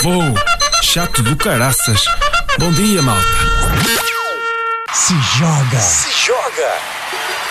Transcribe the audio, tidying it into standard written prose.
vou. Chato do caraças. Bom dia, malta. Se joga.